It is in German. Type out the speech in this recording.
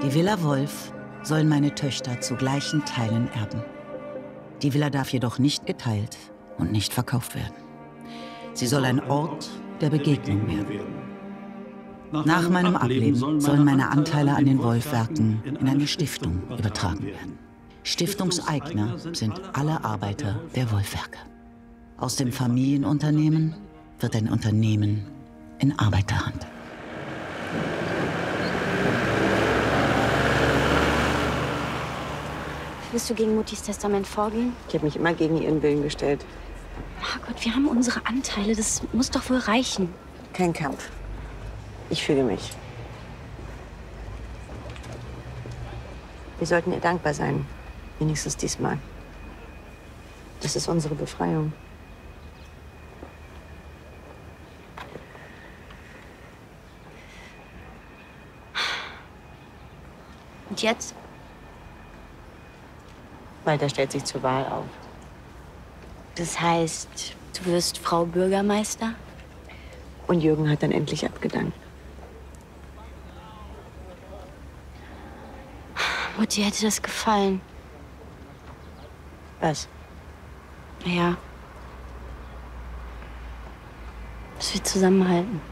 Die Villa Wolf sollen meine Töchter zu gleichen Teilen erben. Die Villa darf jedoch nicht geteilt und nicht verkauft werden. Sie soll ein Ort der Begegnung werden. Nach meinem Ableben sollen meine Anteile an den Wolfwerken in eine Stiftung übertragen werden. Stiftungseigner sind alle Arbeiter der Wolfwerke. Aus dem Familienunternehmen wird ein Unternehmen in Arbeiterhand. Willst du gegen Muttis Testament vorgehen? Ich habe mich immer gegen ihren Willen gestellt. Margot, wir haben unsere Anteile. Das muss doch wohl reichen. Kein Kampf. Ich fühle mich. Wir sollten ihr dankbar sein. Wenigstens diesmal. Das ist unsere Befreiung. Und jetzt? Walter stellt sich zur Wahl auf. Das heißt, du wirst Frau Bürgermeister? Und Jürgen hat dann endlich abgedankt. Mutti hätte das gefallen. Was? Naja, dass wir zusammenhalten.